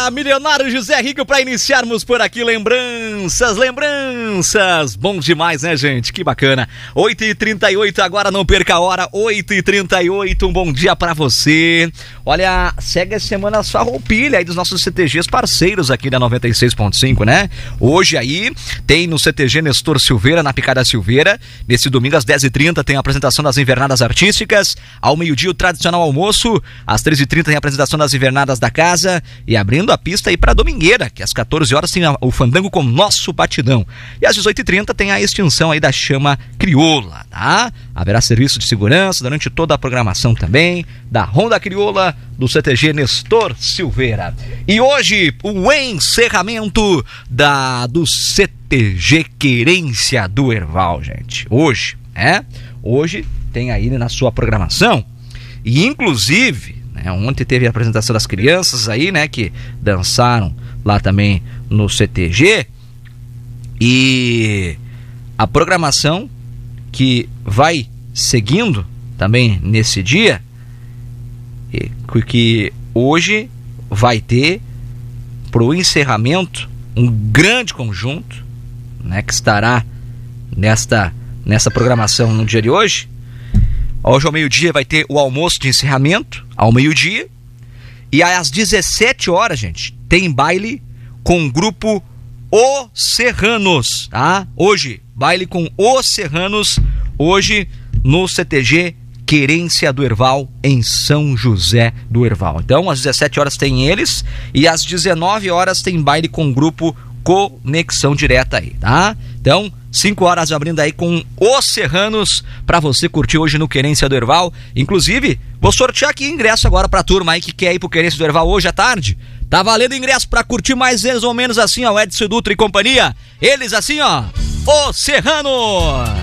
Bora, milionário José Rico, para iniciarmos por aqui. Lembranças. Bom demais, né, gente? Que bacana. 8h38, agora não perca a hora. 8h38, um bom dia para você. Olha, segue a semana sua roupilha aí dos nossos CTGs parceiros aqui da 96.5, né? Hoje aí tem no CTG Nestor Silveira, na Picada Silveira. Nesse domingo às 10h30 tem a apresentação das Invernadas Artísticas. Ao meio-dia o tradicional almoço. Às 13h30 tem a apresentação das Invernadas da Casa. E abrindo a pista aí pra Domingueira, que às 14 horas tem o fandango com Nosso Batidão. E às 18h30 tem a extinção aí da Chama Crioula, tá? Haverá serviço de segurança durante toda a programação também da Ronda Crioula do CTG Nestor Silveira. E hoje o encerramento do CTG Querência do Herval, gente. Hoje tem aí na sua programação. E inclusive, ontem teve a apresentação das crianças aí, né, que dançaram lá também no CTG. E a programação que vai seguindo também nesse dia, que hoje vai ter pro encerramento um grande conjunto, né, que estará nessa programação no dia de hoje. Hoje ao meio-dia vai ter o almoço de encerramento, ao meio-dia. E às 17 horas, gente, tem baile com o grupo Os Serranos, tá? Hoje, baile com Os Serranos, hoje no CTG Querência do Herval, em São José do Herval. Então, às 17 horas tem eles e às 19 horas tem baile com o grupo Conexão Direta aí, tá? Então, 5 horas abrindo aí com Os Serranos pra você curtir hoje no Querência do Herval. Inclusive, vou sortear aqui ingresso agora pra turma aí que quer ir pro Querência do Herval hoje à tarde. Tá valendo ingresso pra curtir mais ou menos assim, ó, o Edson Dutra e companhia. Eles assim, ó, Os Serranos.